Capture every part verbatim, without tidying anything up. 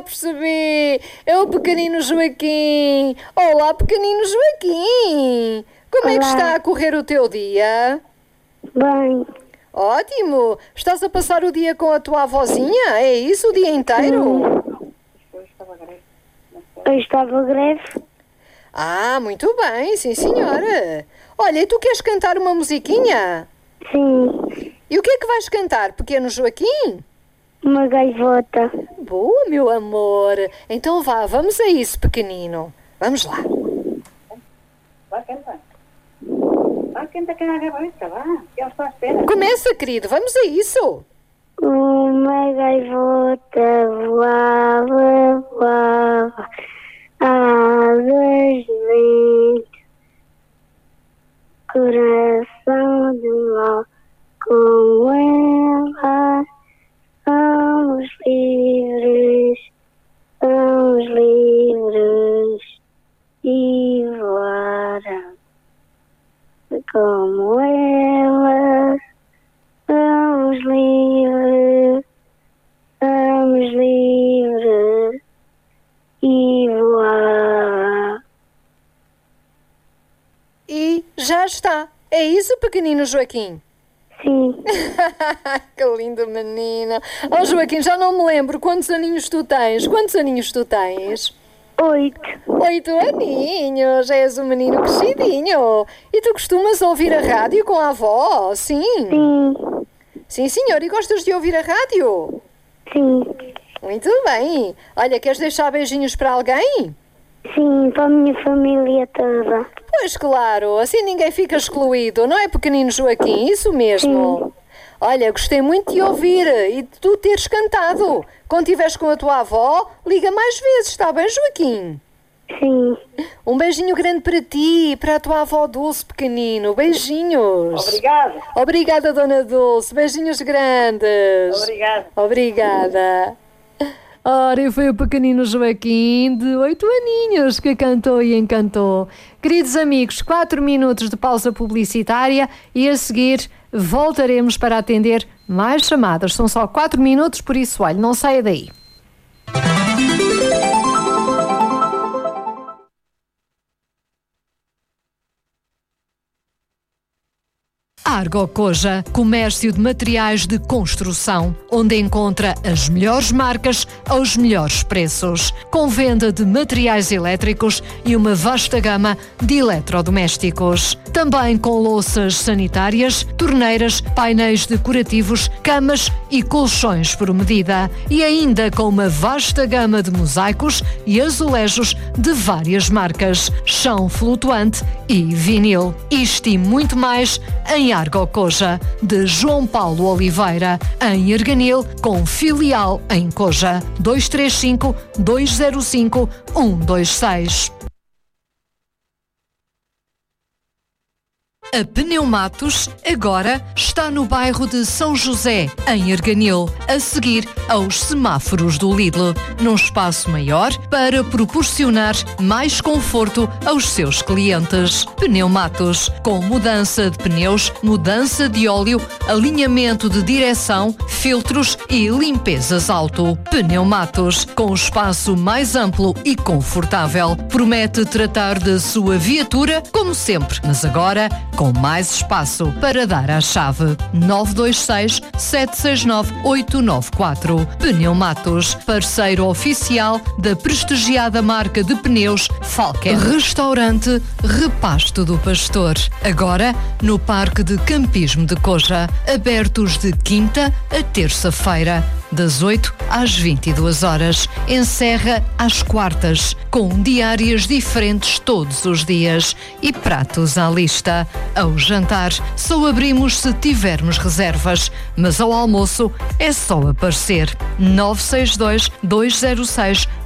percebi. É o pequenino Joaquim. Olá, pequenino Joaquim. Como é que Olá. está a correr o teu dia? Bem, Ótimo. Estás a passar o dia com a tua avózinha? É isso, o dia inteiro? hoje estava greve. Ah, muito bem, sim senhora. Olha, e tu queres cantar uma musiquinha? Sim, E o que é que vais cantar, pequeno Joaquim? uma gaivota. Boa, meu amor. Então vá, vamos a isso, pequenino. Vamos lá. Vá, canta. Vá, canta que na gaivota, vá. Que ele está à espera. Começa, querido, vamos a isso. Uma gaivota voava, voava, asas de vento, coração de mal, como ela, somos livres, somos livres e voar, como ela. Somos livres, somos livres e voar. E já está. É isso, pequenino Joaquim? Sim, Que lindo menino. Oh, Joaquim, já não me lembro quantos aninhos tu tens. Quantos aninhos tu tens? oito. Oito aninhos. És um menino crescidinho. E tu costumas ouvir a rádio com a avó? Sim. Sim, Sim, senhor. E gostas de ouvir a rádio? sim, Muito bem. Olha, queres deixar beijinhos para alguém? sim, para a minha família toda. Pois claro, assim ninguém fica excluído, não é, pequenino Joaquim? Isso mesmo. Olha, gostei muito de ouvir e de tu teres cantado. Quando estiveres com a tua avó, liga mais vezes, está bem, Joaquim? Sim, Um beijinho grande para ti e para a tua avó Dulce, pequenino. Beijinhos. Obrigado. Obrigada, Dona Dulce. Beijinhos grandes. Obrigado. Obrigada. Ora, e foi o pequenino Joaquim, de oito aninhos, que cantou e encantou. Queridos amigos, quatro minutos de pausa publicitária e a seguir voltaremos para atender mais chamadas. São só quatro minutos, por isso, olha, não saia daí. Argo Koja, comércio de materiais de construção, onde encontra as melhores marcas aos melhores preços, com venda de materiais elétricos e uma vasta gama de eletrodomésticos. Também com louças sanitárias, torneiras, painéis decorativos, camas e colchões por medida. E ainda com uma vasta gama de mosaicos e azulejos de várias marcas, chão flutuante e vinil. Isto e muito mais em Argo Koja, de João Paulo Oliveira, em Erganil, com filial em Koja. dois três cinco, dois zero cinco, um dois seis. A Pneumatos agora está no bairro de São José, em Erganil, a seguir aos semáforos do Lidl, num espaço maior para proporcionar mais conforto aos seus clientes. Pneumatos, com mudança de pneus, mudança de óleo, alinhamento de direção, filtros e limpezas auto. Pneumatos, com espaço mais amplo e confortável, promete tratar da sua viatura como sempre, mas agora com mais espaço para dar a chave. nove dois seis, sete seis nove, oito nove quatro. Pneumatos, parceiro oficial da prestigiada marca de pneus Falken. Restaurante Repasto do Pastor, agora no Parque de Campismo de Koja, abertos de quinta a terça-feira, das oito às vinte e duas horas. Encerra às quartas, com diárias diferentes todos os dias e pratos à lista. Ao jantar, só abrimos se tivermos reservas, mas ao almoço é só aparecer. nove seis dois, dois zero seis,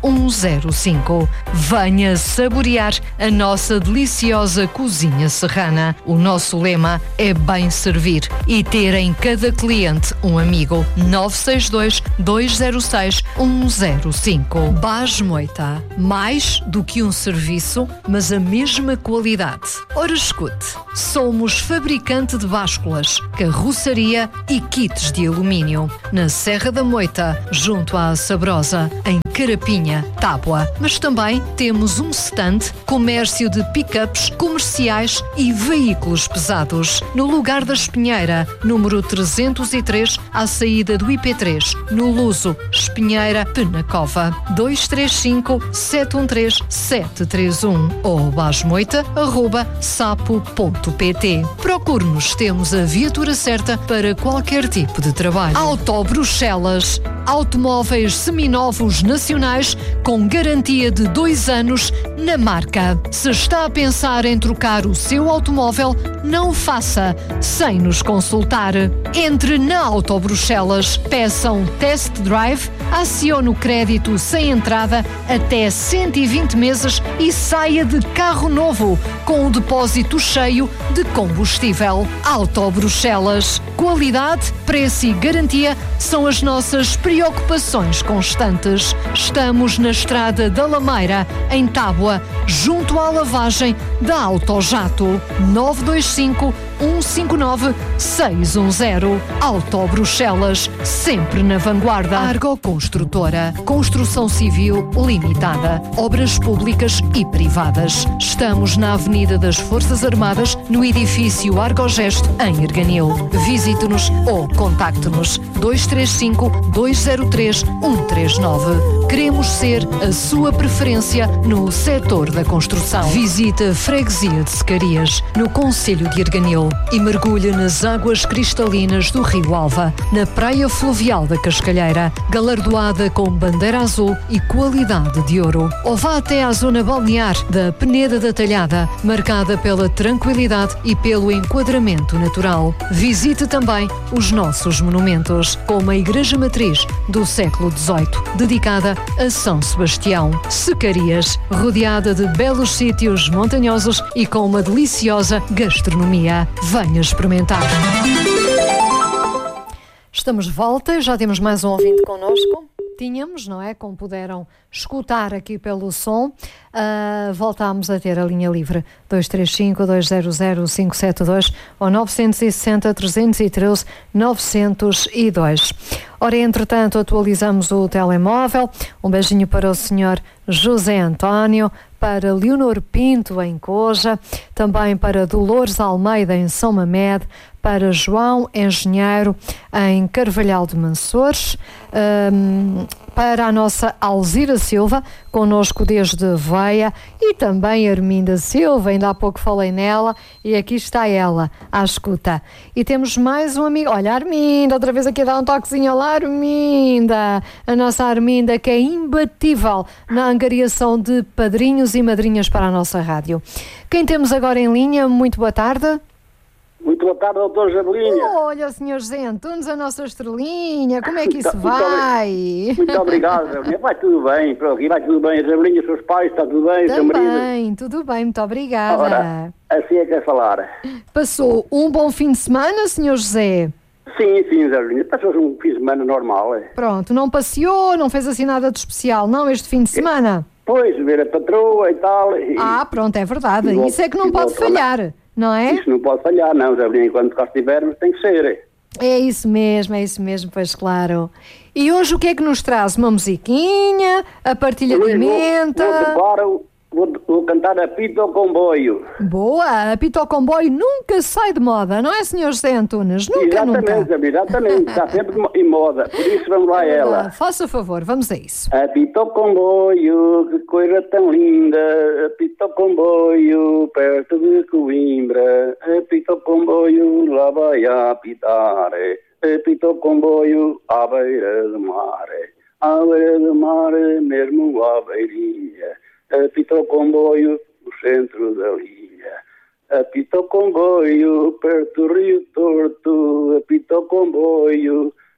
um zero cinco. Venha saborear a nossa deliciosa cozinha serrana. O nosso lema é bem servir e ter em cada cliente um amigo. nove seis dois, dois zero seis, um zero cinco. Bás Moita. Mais do que um serviço, mas a mesma qualidade. Ora, escute. Somos fabricante de básculas, carroçaria e kits de alumínio. Na Serra da Moita, junto à Sabrosa, em Carapinha, Tábua. Mas também temos um stand, comércio de pick-ups comerciais e veículos pesados. No lugar da Espinheira, número trezentos e três, à saída do I P três, no Luso, Espinheira, Penacova. dois três cinco, sete um três, sete três um ou basmoita arroba sapo ponto pt. Procure-nos, temos a viatura certa para qualquer tipo de trabalho. Auto Bruxelas. Automóveis seminovos nacionais com garantia de dois anos na marca. Se está a pensar em trocar o seu automóvel, não o faça sem nos consultar. Entre na Auto Bruxelas, peça um test drive, acione o crédito sem entrada até cento e vinte meses e saia de carro novo com o depósito cheio de combustível. Auto Bruxelas. Qualidade, preço e garantia são as nossas preocupações constantes. Estamos na Estrada da Lameira, em Tábua, junto à lavagem da Autojato. nove dois cinco, um cinco nove, seis um zero. Auto Bruxelas, sempre na vanguarda. Argo Construtora, construção civil limitada, obras públicas e privadas. Estamos na Avenida das Forças Armadas, no edifício Argogesto, em Erganil. Visite-nos ou contacte-nos dois três cinco, dois zero três, um três nove. Queremos ser a sua preferência no setor da construção. Visite a Freguesia de Secarias, no concelho de Erganil, e mergulhe nas águas cristalinas do Rio Alva, na Praia Fluvial da Cascalheira, galardoada com bandeira azul e qualidade de ouro. Ou vá até à zona balnear da Peneda da Talhada, marcada pela tranquilidade e pelo enquadramento natural. Visite também os nossos monumentos, como a Igreja Matriz do século dezoito, dedicada a São Sebastião. Secarias, rodeada de belos sítios montanhosos e com uma deliciosa gastronomia. Venha experimentar. Estamos de volta, já temos mais um ouvinte connosco. Tínhamos, não é? Como puderam escutar aqui pelo som, uh, voltámos a ter a linha livre dois três cinco, dois zero zero, cinco sete dois ou nove seis zero, três um três, nove zero dois. Ora, entretanto, atualizamos o telemóvel. Um beijinho para o senhor José António, para Leonor Pinto, em Coja, também para Dolores Almeida, em São Mamede, para João Engenheiro, em Carvalhal de Mansores, um, para a nossa Alzira Silva, connosco desde Veia, e também Arminda Silva, ainda há pouco falei nela, e aqui está ela, à escuta. E temos mais um amigo, olha, Arminda, outra vez aqui a dar um toquezinho, olá Arminda, a nossa Arminda, que é imbatível na angariação de padrinhos e madrinhas para a nossa rádio. Quem temos agora em linha, muito boa tarde. Muito boa tarde, doutor Jabelinha. Olha, senhor Zé Antunes, a nossa estrelinha, como é que isso vai? Muito obrigado, Jabelinha. Vai tudo bem, por aqui vai tudo bem. A Jabelinha, os seus pais, está tudo bem? Também, tudo bem, muito obrigada. Ora, assim é que é falar. Passou um bom fim de semana, senhor José? Sim, sim, Jabelinha. Passou um fim de semana normal. É? Pronto, não passeou, não fez assim nada de especial, não, este fim de semana? Pois, ver a patroa e tal. E... Ah, pronto, é verdade. E isso é que não pode falhar. Não é? Isso não pode falhar, não, Jabelinha, enquanto cá estivermos tem que ser. É isso mesmo, é isso mesmo, pois claro. E hoje o que é que nos traz? Uma musiquinha, a partilha de menta? Vou, vou, vou cantar Apito ao Comboio. Boa, Apito ao Comboio nunca sai de moda, não é, senhor José Antunes? Nunca, exatamente, nunca. Jabelinha, exatamente, está sempre em moda, por isso vamos lá a ela. Faça favor, vamos a isso. Apito ao comboio, que coisa tão linda, apito ao comboio, perto de Coimbra, apito ao comboio, lá vai a apitar, apito ao comboio, à beira do mar, à beira do mar, mesmo à beirinha, apito ao comboio, no centro da linha, apito ao comboio, perto do Rio Torto, apito ao comboio,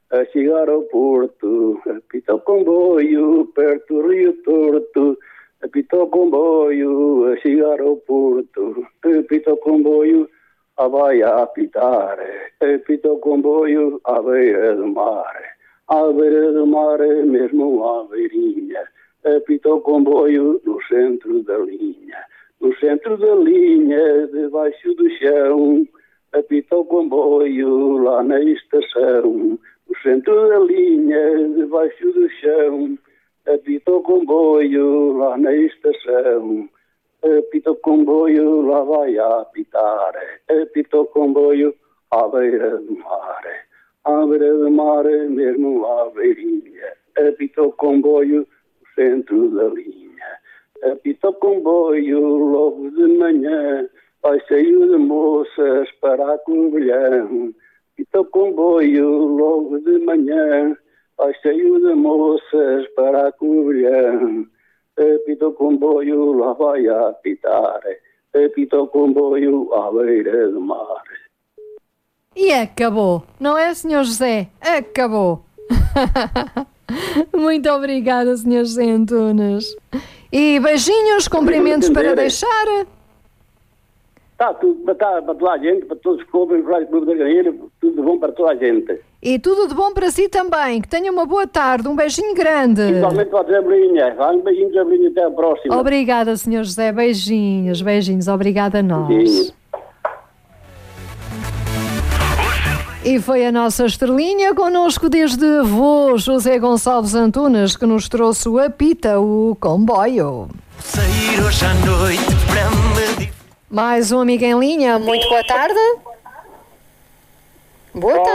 a chegar ao porto, apita o comboio, perto do Rio Torto, apita o comboio, a chegar ao porto, apita o comboio, a vai a apitar, apita o comboio, à beira do mar, à beira do mar, mesmo à beirinha, apita o comboio no centro da linha, no centro da linha, debaixo do chão, apita o comboio lá na estação, no centro da linha, debaixo do chão, apita o comboio lá na estação, apita o comboio, lá vai a apitar, apita o comboio à beira do mar, à beira do mar, mesmo à beirinha, apita o comboio no centro da linha, apita o comboio logo de manhã, vai cheio de moças para a Covilhã, apita o comboio logo de manhã, vai cheio de moças para a Covilhã, apita o comboio, lá vai a apitar, apita o comboio à beira do mar. E acabou, não é, senhor José? Acabou. Muito obrigada, senhor José Antunes. E beijinhos, cumprimentos para deixar. Está tudo, está para toda a gente, para todos os clubes, para o Clube da Galinha, tudo de bom para toda a gente. E tudo de bom para si também. Que tenha uma boa tarde. Um beijinho grande. Igualmente para a Zabelinha. Um beijinho, Zabelinha. Até a próxima. Obrigada, senhor José. Beijinhos, beijinhos. Obrigada a nós. Beijinho. E foi a nossa estrelinha connosco desde avô José Gonçalves Antunes, que nos trouxe o Apita, o comboio. Sair hoje à noite para me... Mais um amigo em linha. Muito boa tarde. Boa tarde.